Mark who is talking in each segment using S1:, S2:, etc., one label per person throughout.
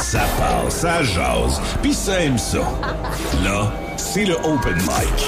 S1: Ça parle, ça jase, pis ça aime ça. Là, c'est le Open Mic.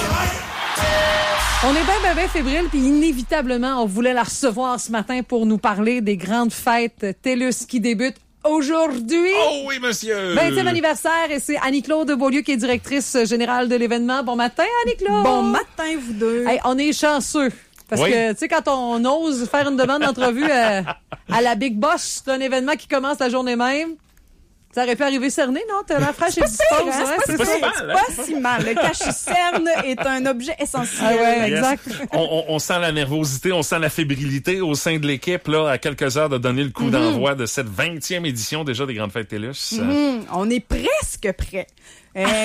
S2: On est bien fébrile, puis inévitablement, on voulait la recevoir ce matin pour nous parler des grandes fêtes TELUS qui débutent aujourd'hui.
S3: Oh oui, monsieur!
S2: 20e anniversaire, et c'est Annie-Claude Beaulieu qui est directrice générale de l'événement. Bon matin, Annie-Claude!
S4: Bon matin, vous deux!
S2: Hey, on est chanceux. Parce que, tu sais, quand on ose faire une demande d'entrevue à la Big Boss d'un événement qui commence la journée même, ça aurait pu arriver cerné, non? T'as la fraîche et dispose, hein?
S4: C'est pas si mal. Le cache-cerne est un objet essentiel.
S2: Ah ouais, exact.
S3: On sent la nervosité, on sent la fébrilité au sein de l'équipe, là, à quelques heures de donner le coup d'envoi de cette 20e édition déjà des Grandes Fêtes TELUS.
S4: On est presque prêt.
S2: Mais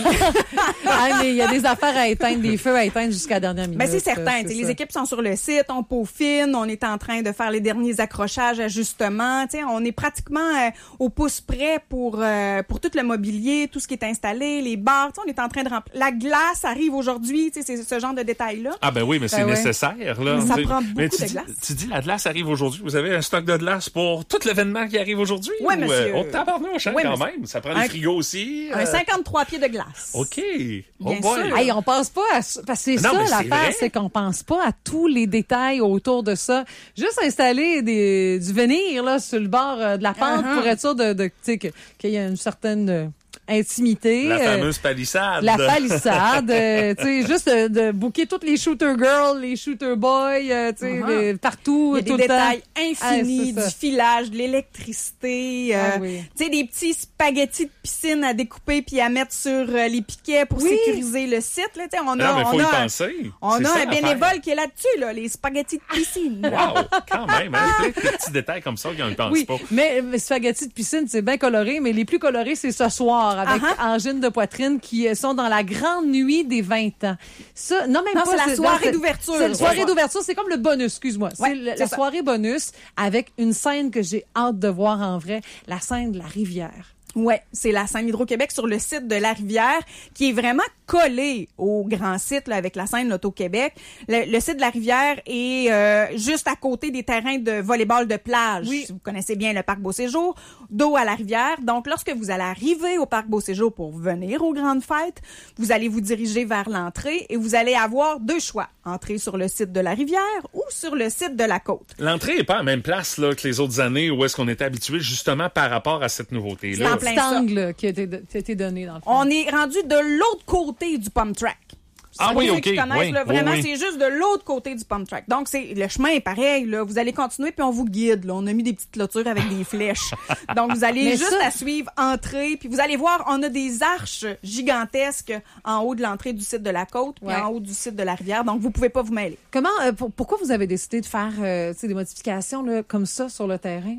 S2: il y a des affaires à éteindre, des feux à éteindre jusqu'à la dernière minute.
S4: Ben, c'est certain. Les équipes sont sur le site, on peaufine, on est en train de faire les derniers accrochages, ajustements. On est pratiquement au pouce près pour tout le mobilier, tout ce qui est installé, les bars. On est en train de remplir. La glace arrive aujourd'hui, c'est ce genre de détails-là.
S3: Ah ben oui, mais c'est nécessaire. Là.
S4: Ça prend beaucoup de glace.
S3: Tu dis la glace arrive aujourd'hui. Vous avez un stock de glace pour tout l'événement qui arrive aujourd'hui?
S4: Oui, monsieur.
S3: On tabarnouche,
S4: oui,
S3: quand même. Ça prend des frigos aussi.
S4: Un 53 pieds de glace.
S3: OK.
S4: Bien
S3: boy.
S4: sûr.
S2: Hey, on pense pas à... Parce que c'est ça, l'affaire, c'est qu'on pense pas à tous les détails autour de ça. Juste installer du venir, là, sur le bord de la pente pour être sûr tu sais, qu'il y a une certaine... intimité.
S3: La fameuse palissade.
S2: La palissade. Tu sais, juste de booker toutes les shooter girls, les shooter boys, tu sais, partout,
S4: il y a
S2: tout
S4: des
S2: le temps.
S4: détails infinis, du filage, de l'électricité,
S2: oui.
S4: tu sais, des petits spaghettis de piscine à découper puis à mettre sur les piquets pour sécuriser le site. Là, on a,
S3: faut y penser.
S4: On a un bénévole qui est là-dessus, là, les spaghettis de piscine.
S3: Wow, quand même, hein, plein de petits détails comme ça qu'on ne pense pas.
S2: Mais spaghettis de piscine, c'est bien coloré, mais les plus colorés, c'est ce soir avec Angine de Poitrine qui sont dans la grande nuit des 20 ans. Ça, non,
S4: c'est la soirée d'ouverture.
S2: C'est la soirée d'ouverture, c'est comme le bonus, excuse-moi.
S4: Ouais,
S2: c'est la soirée bonus avec une scène que j'ai hâte de voir en vrai, la scène de la rivière.
S4: Ouais, c'est la scène Hydro-Québec sur le site de la rivière qui est vraiment collé au grand site là, avec la scène L'Auto-Québec. Le site de la rivière est juste à côté des terrains de volley-ball de plage.
S2: Oui.
S4: Si vous connaissez bien le parc Beau-Séjour, dos à la rivière. Donc, lorsque vous allez arriver au parc Beau-Séjour pour venir aux grandes fêtes, vous allez vous diriger vers l'entrée et vous allez avoir deux choix. Entrer sur le site de la rivière ou sur le site de la côte.
S3: L'entrée est pas à la même place là, que les autres années où est-ce qu'on était habitué justement par rapport à cette nouveauté-là.
S2: C'est angle qui a été donné dans le fond.
S4: On est rendu de l'autre côté du pump track.
S3: Ah oui, OK.
S4: Qui connaissent,
S3: oui,
S4: là, vraiment,
S3: oui.
S4: c'est juste de l'autre côté du pump track. Donc, le chemin est pareil. Là. Vous allez continuer, puis on vous guide. Là. On a mis des petites clôtures avec des flèches. Donc, vous allez juste à suivre, entrer. Puis vous allez voir, on a des arches gigantesques en haut de l'entrée du site de la côte, puis en haut du site de la rivière. Donc, vous pouvez pas vous mêler.
S2: Comment, pourquoi vous avez décidé de faire des modifications là, comme ça sur le terrain?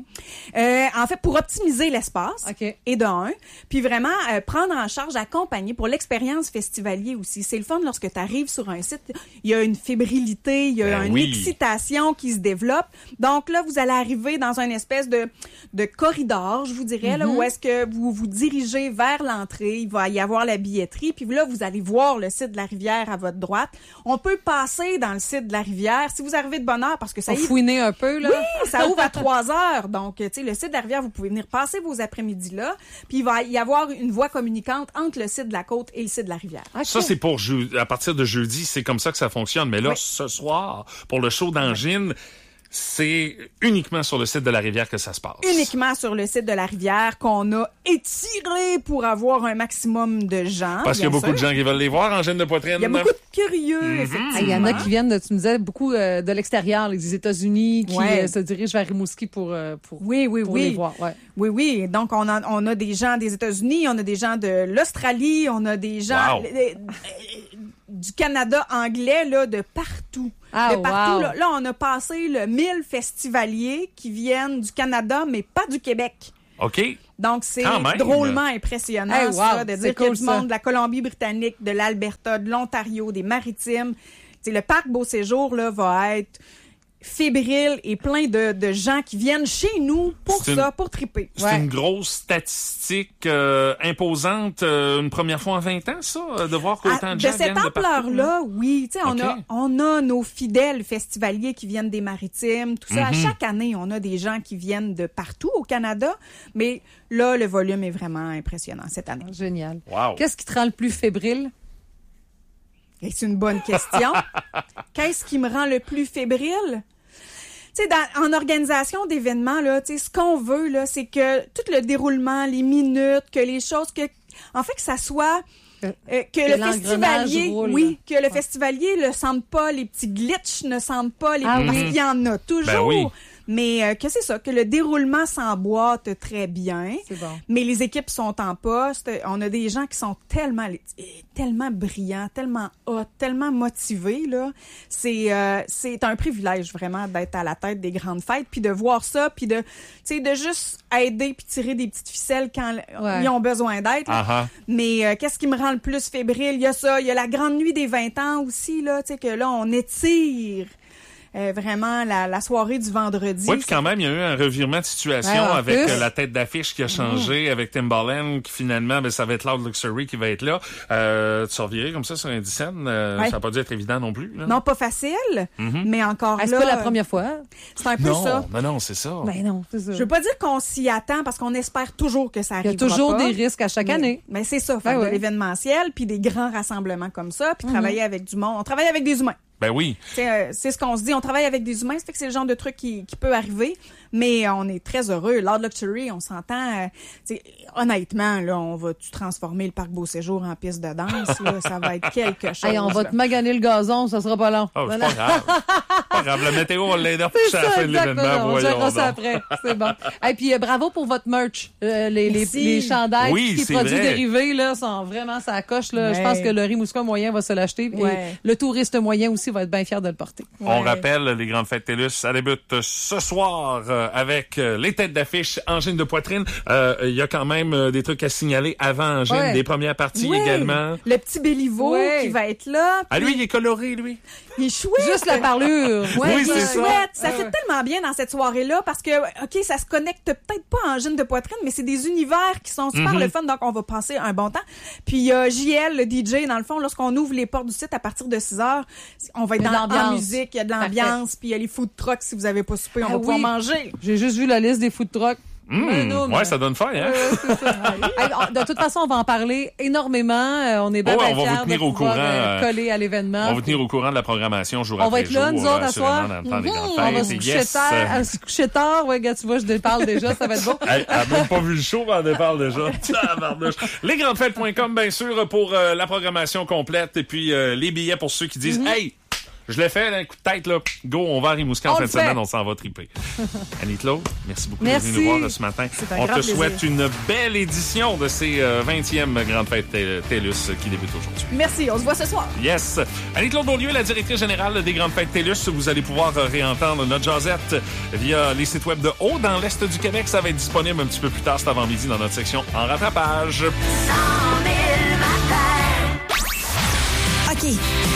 S4: En fait, pour optimiser l'espace, et de un, puis vraiment prendre en charge, accompagner pour l'expérience festivalier aussi. C'est le fun lorsque tu arrives sur un site, il y a une fébrilité, il y a une excitation qui se développe. Donc là, vous allez arriver dans une espèce de corridor, je vous dirais, là, où est-ce que vous vous dirigez vers l'entrée. Il va y avoir la billetterie, puis là, vous allez voir le site de la rivière à votre droite. On peut passer dans le site de la rivière si vous arrivez de bonne heure, parce que ça
S2: fouiner un peu, là.
S4: Oui, ça ouvre à 3 heures. Donc, tu sais, le site de la rivière, vous pouvez venir passer vos après-midi-là, puis il va y avoir une voie communicante entre le site de la côte et le site de la rivière.
S2: Okay.
S3: Ça, c'est pour à partir de jeudi, c'est comme ça que ça fonctionne. Mais là, ce soir, pour le show d'Angine, c'est uniquement sur le site de la rivière que ça se passe.
S4: Uniquement sur le site de la rivière qu'on a étiré pour avoir un maximum de gens.
S3: Parce qu'il y a beaucoup de gens qui veulent les voir, Angine de Poitrine.
S4: Il y a beaucoup de curieux, effectivement.
S2: Il y en a qui viennent, tu me disais, beaucoup de l'extérieur, des États-Unis, qui se dirigent vers Rimouski pour les voir. Ouais.
S4: Oui. Donc, on a des gens des États-Unis, on a des gens de l'Australie, on a des gens du Canada anglais, là, de partout. Là, on a passé le 1000 festivaliers qui viennent du Canada, mais pas du Québec.
S3: OK.
S4: Donc, c'est drôlement impressionnant ça, de dire qu'il y a du monde de la Colombie-Britannique, de l'Alberta, de l'Ontario, des Maritimes. T'sais, le parc Beau-Séjour là, va être fébrile et plein de gens qui viennent chez nous pour pour triper.
S3: C'est une grosse statistique imposante, une première fois en 20 ans, ça, de voir qu'autant de gens viennent de partout.
S4: De cette ampleur-là, oui. Tu sais, on a nos fidèles festivaliers qui viennent des Maritimes, tout ça. À chaque année, on a des gens qui viennent de partout au Canada, mais là, le volume est vraiment impressionnant cette année.
S2: Génial.
S3: Wow.
S2: Qu'est-ce qui te rend le plus fébrile?
S4: Et c'est une bonne question. Qu'est-ce qui me rend le plus fébrile? Tu sais, en organisation d'événements, là, tu sais, ce qu'on veut, là, c'est que tout le déroulement, les minutes, que les choses, que ça soit... que le festivalier, roule, que le festivalier ne sente pas, les petits glitches ne sentent pas, parce qu'il y en a toujours.
S3: Ben oui.
S4: Mais que c'est ça, que le déroulement s'emboîte très bien.
S2: C'est bon.
S4: Mais les équipes sont en poste. On a des gens qui sont tellement brillants, tellement hot, tellement motivés, là. C'est un privilège, vraiment, d'être à la tête des grandes fêtes, puis de voir ça, puis de juste aider puis tirer des petites ficelles quand ils ont besoin d'aide. Mais qu'est-ce qui me rend le plus fébrile? Il y a ça, il y a la grande nuit des 20 ans aussi, là, tu sais, que là, on étire... vraiment la soirée du vendredi.
S3: Oui, puis quand même, il y a eu un revirement de situation avec la tête d'affiche qui a changé, avec Timbaland, qui finalement, ça va être Loud Luxury qui va être là. Tu te revirais comme ça sur un 10 cents, ça n'a pas dû être évident non plus. Là.
S4: Non, pas facile, mais encore là...
S2: C'est pas la première fois.
S4: C'est un peu ça.
S3: Non, c'est ça.
S2: Ben non, c'est ça.
S4: Je veux pas dire qu'on s'y attend parce qu'on espère toujours que ça arrivera.
S2: Il y a toujours des risques à chaque année.
S4: Mais c'est ça, faire de l'événementiel, puis des grands rassemblements comme ça, puis travailler avec du monde. On travaille avec des humains.
S3: Ben oui.
S4: C'est ce qu'on se dit. On travaille avec des humains, ça fait que c'est le genre de truc qui peut arriver, mais on est très heureux. Loud Luxury, on s'entend. Honnêtement, là, on va-tu transformer le parc Beau Séjour en piste de danse? Là, ça va être quelque chose.
S2: Hey, on va te maganer le gazon, ça sera pas long.
S3: Oh, c'est pas grave. Pas grave. La météo, on l'aide pour à la fin de l'événement.
S2: On gérera ça après. C'est bon. Et puis, bravo pour votre merch. Les chandails, les produits dérivés, là, sont vraiment ça coche, là. Je pense que le Rimouska moyen va se l'acheter. Et le touriste moyen aussi va être bien fier de le porter.
S3: On rappelle, les grandes fêtes TELUS, ça débute ce soir avec les têtes d'affiche Angine de poitrine. Il y a quand même des trucs à signaler avant Angine, des premières parties également.
S4: Le petit Béliveau qui va être là.
S3: Ah, lui, il est coloré, lui.
S4: Il est chouette.
S2: Juste la parlure.
S4: Oui, c'est chouette. Ça fait tellement bien dans cette soirée-là parce que, OK, ça se connecte peut-être pas à Angine de poitrine, mais c'est des univers qui sont super le fun, donc on va passer un bon temps. Puis JL, le DJ, dans le fond, lorsqu'on ouvre les portes du site à partir de 6h, on va être dans la musique, il y a de l'ambiance, puis il y a les food trucks, si vous avez pas soupé, on va pouvoir manger.
S2: J'ai juste vu la liste des food trucks.
S3: Ouais, ça donne faim, hein?
S2: De toute façon, on va en parler énormément. On est bien fiers de pouvoir coller à l'événement.
S3: On va vous tenir au courant de la programmation jour
S2: après
S3: jour. On va être là,
S2: nous autres, à soir. On va se coucher tard. Ouais, gars, tu vois, je déparle déjà, ça va être beau.
S3: Elle a même pas vu le show, mais elle déparle déjà. Lesgrandesfêtes.com, bien sûr, pour la programmation complète et puis les billets pour ceux qui disent « Hey! » Je l'ai fait, un coup de tête, là. Go, on va à Rimouska en fin de semaine, on s'en va triper. Annie-Claude, merci beaucoup d'être venue nous voir ce matin. On te souhaite une belle édition de ces 20e Grandes Fêtes TELUS qui débutent aujourd'hui.
S4: Merci, on se voit ce soir.
S3: Yes. Annie-Claude Beaulieu, la directrice générale des Grandes Fêtes TELUS. Vous allez pouvoir réentendre notre jasette via les sites web de Haut dans l'Est du Québec. Ça va être disponible un petit peu plus tard cet avant-midi dans notre section En rattrapage.
S5: 100 000 matins. OK.